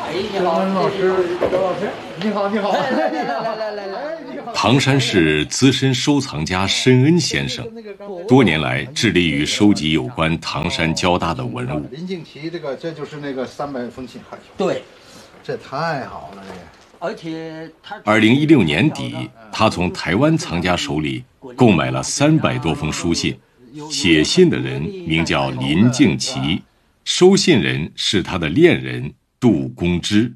你好，老师，高老师，你好，你好， 来，唐山市资深收藏家申恩先生，多年来致力于收集有关唐山交大的文物。 林敬琦，这就是那个300封信， 对， 这太好了，这个。 而且他 2016年底，他从台湾藏家手里购买了300多封书信，写信的人名叫林敬琦，收信人是他的恋人杜公之。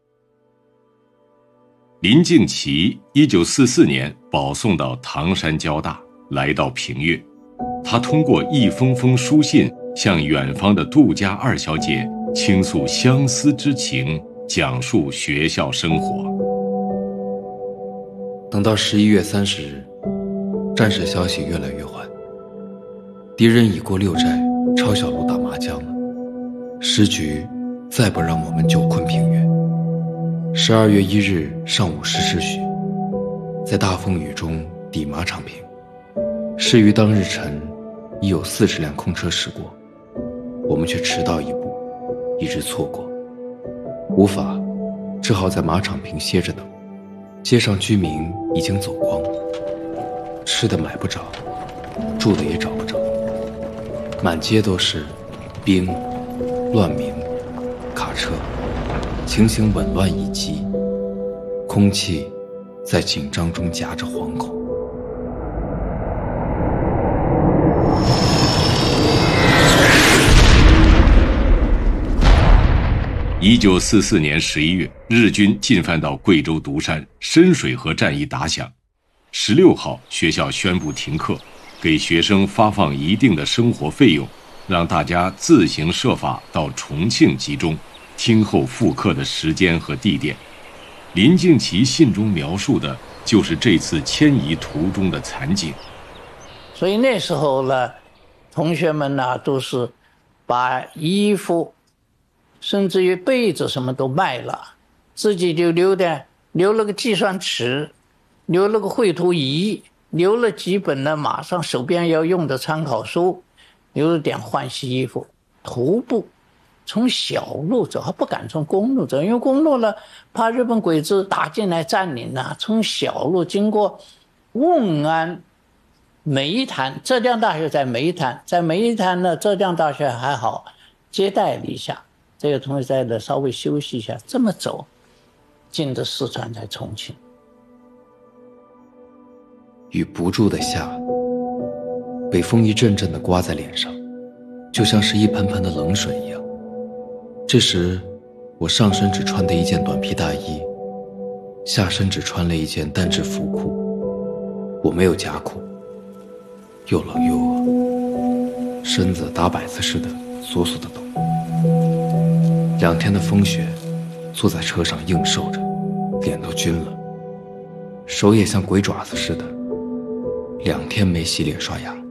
林敬琦1944年保送到唐山交大，来到平越。他通过一封封书信向远方的杜家二小姐倾诉相思之情，讲述学校生活。 等到11月30日，战事消息越来越缓，敌人已过六寨抄小路打麻将了，时局再不让我们久困平越。12月1日上午10时许，在大风雨中抵马场坪，适于当日晨已有40辆空车驶过，我们却迟到一步，一直错过，无法，只好在马场坪歇着等。街上居民已经走光，吃的买不着，住的也找不着，满街都是兵、乱民、卡车，情形紊乱已极，空气在紧张中夹着惶恐。 1944年11月，日军进犯到贵州独山，深水河战役打响。16号，学校宣布停课，给学生发放一定的生活费用，让大家自行设法到重庆集中，听候复课的时间和地点。林敬琦信中描述的就是这次迁移途中的惨景。 所以那时候呢，同学们呢都是把衣服甚至于被子什么都卖了，自己就留了个计算尺，留了个绘图仪，留了几本呢马上手边要用的参考书，留了点换洗衣服，徒步从小路走，还不敢从公路走，因为公路呢怕日本鬼子打进来占领啊，从小路经过瓮安、梅潭，浙江大学在梅潭，在梅潭呢浙江大学还好接待了一下，这个同学在这稍微休息一下，这么走进的四川在重庆。 雨不住地下，北风一阵阵地刮在脸上，就像是一盆盆的冷水一样。这时我上身只穿的一件短皮大衣，下身只穿了一件单质服裤，我没有夹裤，又冷又饿，身子打摆子似的索索地抖。2天的风雪，坐在车上硬受着，脸都皲了，手也像鬼爪子似的，2天没洗脸刷牙。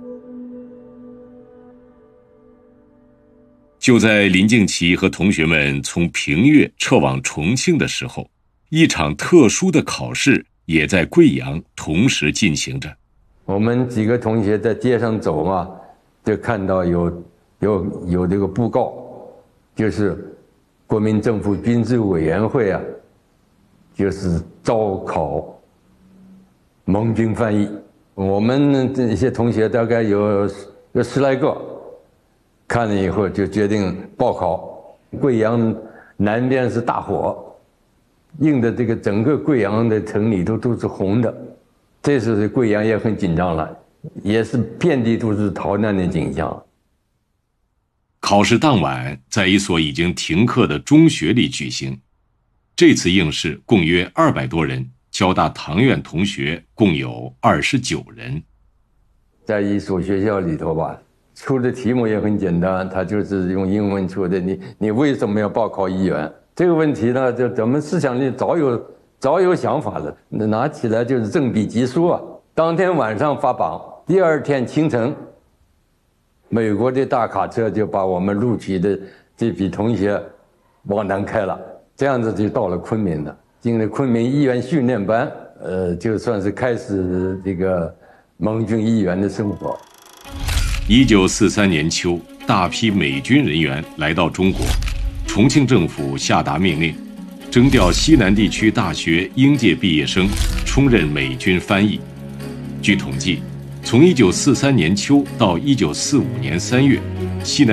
就在林敬琦和同学们从平越撤往重庆的时候，一场特殊的考试也在贵阳同时进行着。 我们几个同学在街上走嘛，就看到有这个布告，就是国民政府军事委员会啊，就是招考盟军翻译。我们这些同学大概有10来个，看了以后就决定报考。贵阳南边是大火，映的这个整个贵阳的城里都是红的，这时候贵阳也很紧张了，也是遍地都是逃难的景象。 考试当晚，在一所已经停课的中学里举行。这次应试共约200多人，交大唐院同学共有29人。 在一所学校里头吧，出的题目也很简单，他就是用英文出的，你为什么要报考医院？这个问题呢，就咱们思想里早有想法了，拿起来就是正笔疾书啊。当天晚上发榜，第2天清晨，美国的大卡车就把我们录取的这批同学往南开了，这样子就到了昆明了。进了昆明医院训练班，就算是开始这个盟军医员的生活。 1943年秋，大批美军人员来到中国，重庆政府下达命令， 征调西南地区大学应届毕业生，充任美军翻译。据统计，从1943年秋到1945年3月，西南